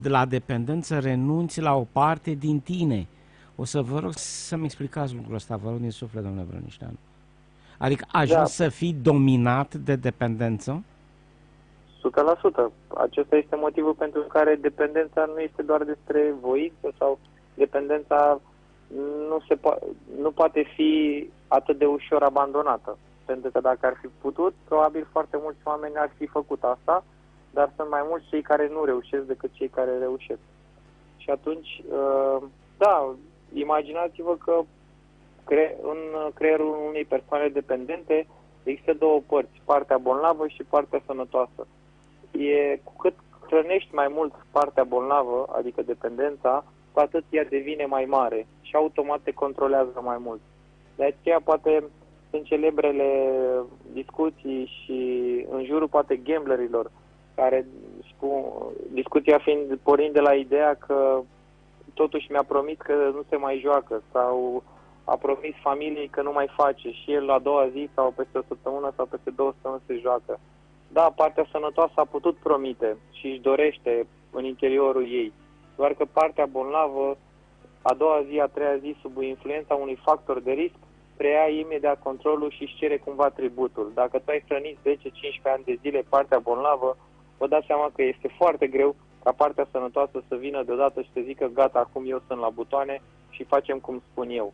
de la dependență renunți la o parte din tine. O să vă rog să-mi explicați lucrul ăsta, vă rog din suflet, domnule Brănișteanu. Adică Da, ajungi să fii dominat de dependență? 100%. Acesta este motivul pentru care dependența nu este doar despre voință sau dependența nu poate fi atât de ușor abandonată. Pentru că dacă ar fi putut, probabil foarte mulți oameni ar fi făcut asta, dar sunt mai mulți cei care nu reușesc decât cei care reușesc. Și atunci, da, imaginați-vă că în creierul unei persoane dependente există două părți, partea bolnavă și partea sănătoasă. Cu cât hrănești mai mult partea bolnavă, adică dependența, cu atât ea devine mai mare și automat te controlează mai mult. De aceea poate sunt celebrele discuții și în jurul poate gamblerilor, care spun, discuția fiind pornind de la ideea că totuși mi-a promis că nu se mai joacă sau a promis familiei că nu mai face și el la a doua zi sau peste o săptămână sau peste 2 săptămâni se joacă. Da, partea sănătoasă a putut promite și își dorește în interiorul ei, doar că partea bolnavă a doua zi, a treia zi, sub influența unui factor de risc, preia imediat controlul și își cere cumva tributul. Dacă tu ai hrănit 10-15 ani de zile partea bolnavă, vă dați seama că este foarte greu ca partea sănătoasă să vină deodată și să zică gata, acum eu sunt la butoane și facem cum spun eu.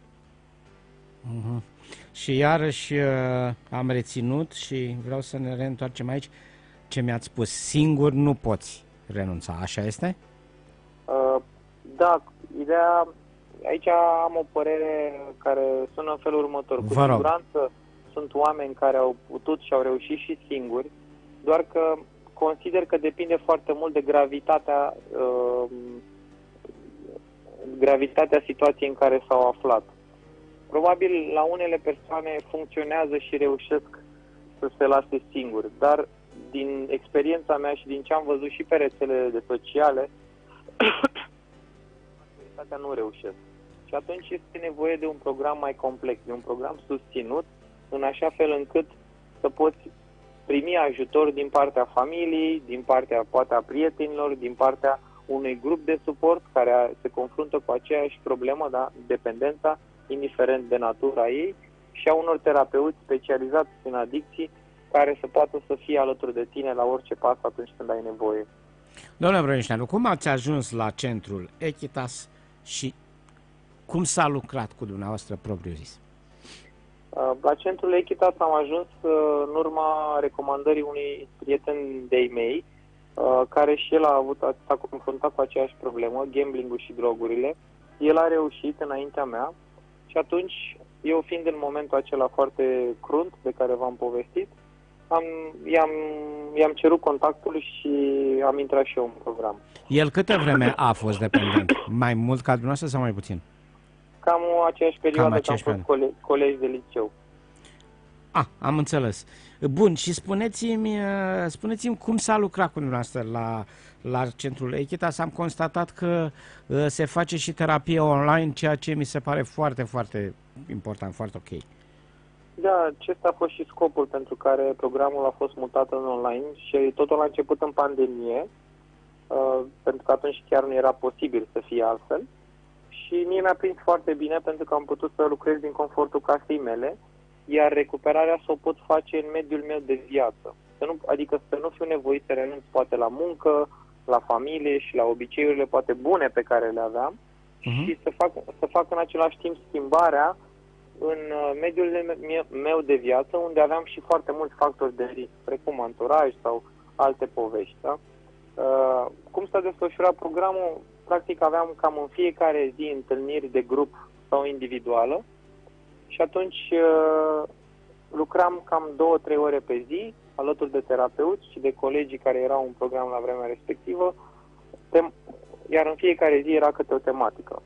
Și iarăși am reținut și vreau să ne reîntoarcem aici ce mi-ați spus. Singur nu poți renunța, așa este? Da, ideea... Aici am o părere care sună în felul următor. Cu siguranță sunt oameni care au putut și au reușit și singuri, doar că consider că depinde foarte mult de gravitatea situației în care s-au aflat. Probabil la unele persoane funcționează și reușesc să se lase singuri, dar din experiența mea și din ce am văzut și pe rețelele de sociale, majoritatea nu reușesc. Și atunci este nevoie de un program mai complex, de un program susținut, în așa fel încât să poți primi ajutor din partea familiei, din partea poate a prietenilor, din partea unui grup de suport care se confruntă cu aceeași problemă, da, dependența, indiferent de natura ei, și a unor terapeuți specializați în adicții care să poată să fie alături de tine la orice pas atunci când ai nevoie. Domnule Brănișteanu, cum ați ajuns la centrul Echitas și cum s-a lucrat cu dumneavoastră propriu zis? La centrul Echitas am ajuns în urma recomandării unui prieten de-ai mei, care și el s-a confruntat cu aceeași problemă, gambling-ul și drogurile. El a reușit înaintea mea și atunci, eu fiind în momentul acela foarte crunt de care v-am povestit, i-am cerut contactul și am intrat și eu în program. El câtă vreme a fost dependent? Mai mult ca dumneavoastră sau mai puțin? Cam aceeași perioadă, că am fost colegi de liceu. Am înțeles. Bun, și spuneți-mi cum s-a lucrat cu dumneavoastră la centrul Echitas. Am constatat că se face și terapie online, ceea ce mi se pare foarte, foarte important, foarte ok. Da, acesta a fost și scopul pentru care programul a fost mutat în online și totul a început în pandemie, pentru că atunci chiar nu era posibil să fie altfel. Și mie mi-a prins foarte bine pentru că am putut să lucrez din confortul casei mele, iar recuperarea să o pot face în mediul meu de viață. Adică să nu fiu nevoit să renunț poate la muncă, la familie și la obiceiurile poate bune pe care le aveam și să fac în același timp schimbarea în mediul meu de viață, unde aveam și foarte mulți factori de risc, precum anturaj sau alte povești. Da? Cum s-a desfășurat programul? Practic aveam cam în fiecare zi întâlniri de grup sau individuală și atunci lucram cam 2-3 ore pe zi alături de terapeuți și de colegii care erau în program la vremea respectivă, iar în fiecare zi era câte o tematică.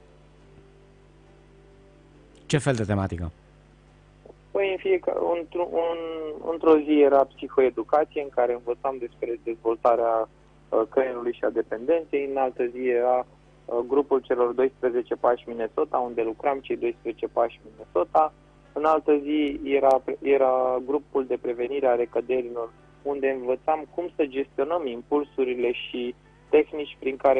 Ce fel de tematică? Păi într-o zi era psihoeducație, în care învățam despre dezvoltarea creierului și a dependenței, în altă zi era grupul celor 12 pași Minnesota, unde lucram cei 12 pași Minnesota, în altă zi era grupul de prevenire a recăderilor, unde învățam cum să gestionăm impulsurile și tehnici prin care